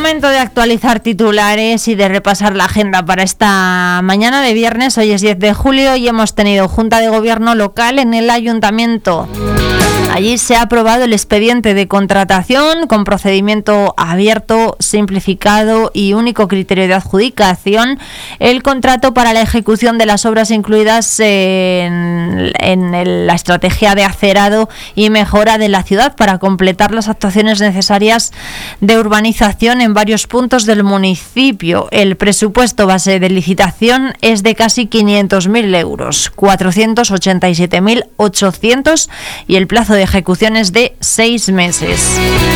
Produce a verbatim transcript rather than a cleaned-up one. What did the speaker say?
Momento de actualizar titulares y de repasar la agenda para esta mañana de viernes. Hoy es diez de julio y hemos tenido Junta de Gobierno local en el Ayuntamiento. Allí se ha aprobado el expediente de contratación con procedimiento abierto, simplificado y único criterio de adjudicación. El contrato para la ejecución de las obras incluidas en, en el, la estrategia de acerado y mejora de la ciudad para completar las actuaciones necesarias de urbanización en varios puntos del municipio. El presupuesto base de licitación es de casi quinientos mil euros, cuatrocientos ochenta y siete mil ochocientos, y el plazo de ejecución es de seis meses.